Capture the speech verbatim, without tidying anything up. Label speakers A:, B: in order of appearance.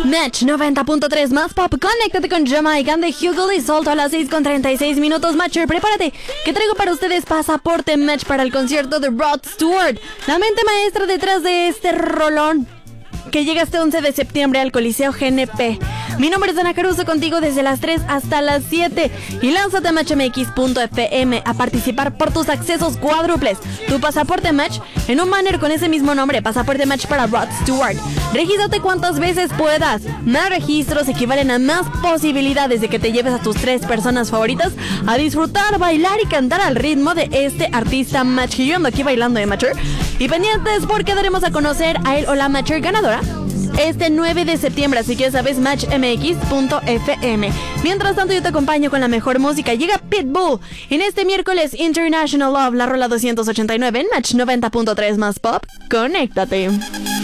A: Match noventa punto tres más pop. Conéctate con Jamaican de Hugo y Solto a las seis con treinta y seis minutos. Matcher, prepárate, que traigo para ustedes pasaporte Match para el concierto de Rod Stewart, la mente maestra detrás de este rolón, que llega este once de septiembre al Coliseo G N P. Mi nombre es Dana Caruso, contigo desde las tres hasta las siete. Y lánzate a match m x punto f m a participar por tus accesos cuádruples. Tu pasaporte Match en un banner con ese mismo nombre, pasaporte Match para Rod Stewart. Regístrate cuantas veces puedas. Más registros equivalen a más posibilidades de que te lleves a tus tres personas favoritas a disfrutar, bailar y cantar al ritmo de este artista Match. Que yo ando aquí bailando de Matcher. Y pendientes porque daremos a conocer a él o la Matcher ganadora este nueve de septiembre, así que ya sabes, match m x punto f m. Mientras tanto, yo te acompaño con la mejor música. Llega Pitbull en este miércoles International Love, la rola doscientos ochenta y nueve en Match noventa punto tres más pop. Conéctate.